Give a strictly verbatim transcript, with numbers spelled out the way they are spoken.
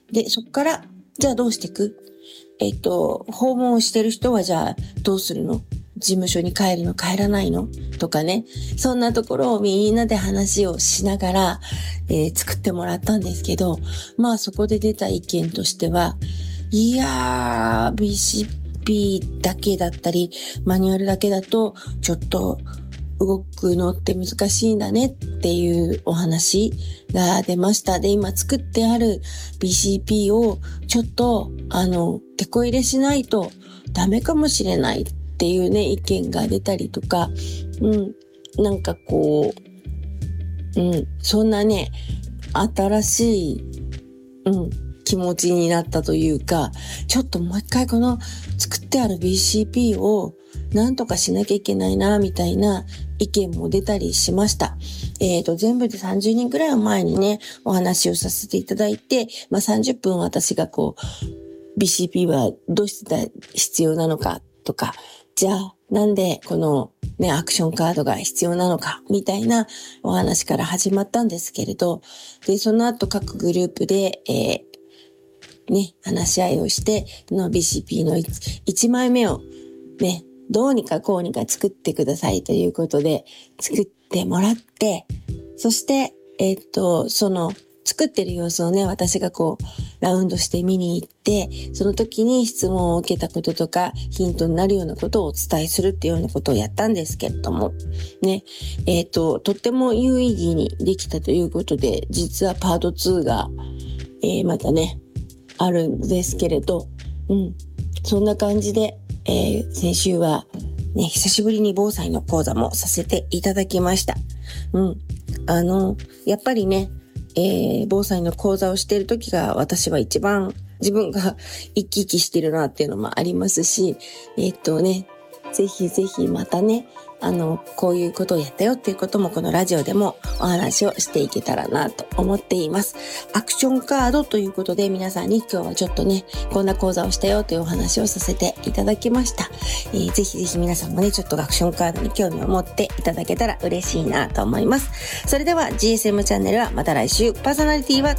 で、そっから、じゃあどうしていく？えっと、訪問をしてる人はじゃあどうするの？事務所に帰るの？帰らないの？とかね。そんなところをみんなで話をしながら、えー、作ってもらったんですけど、まあそこで出た意見としては、いやー、ビーシーピー だけだったり、マニュアルだけだと、ちょっと動くのって難しいんだねっていうお話が出ました。で、今作ってある ビーシーピー をちょっと、あの、手こ入れしないとダメかもしれないっていうね、意見が出たりとか、うん、なんかこう、うん、そんなね、新しい、うん、気持ちになったというか、ちょっともう一回この作ってある ビーシーピー をなんとかしなきゃいけないな、みたいな意見も出たりしました。えっと、全部でさんじゅうにんくらい前にね、お話をさせていただいて、まあさんじゅっぷん私がこう、ビーシーピー はどうして必要なのかとか、じゃあなんでこのね、アクションカードが必要なのか、みたいなお話から始まったんですけれど、で、その後各グループで、えー、ね、話し合いをして、の ビーシーピー の 1, いちまいめをね、どうにかこうにか作ってくださいということで作ってもらって、そして、えっと、その作ってる様子をね、私がこう、ラウンドして見に行って、その時に質問を受けたこととか、ヒントになるようなことをお伝えするっていうようなことをやったんですけれども、ね、えっと、とっても有意義にできたということで、実はパートツーが、えー、またね、あるんですけれど、うん、そんな感じで、えー、先週はね、久しぶりに防災の講座もさせていただきました。うん。あの、やっぱりね、えー、防災の講座をしている時が私は一番自分が生き生きしてるなっていうのもありますし、えー、っとね、ぜひぜひまたね、あの、こういうことをやったよっていうこともこのラジオでもお話をしていけたらなと思っています。アクションカードということで皆さんに今日はちょっとね、こんな講座をしたよというお話をさせていただきました。えー、ぜひぜひ皆さんもね、ちょっとアクションカードに興味を持っていただけたら嬉しいなと思います。それでは ジーエスエム チャンネルはまた来週。パーソナリティは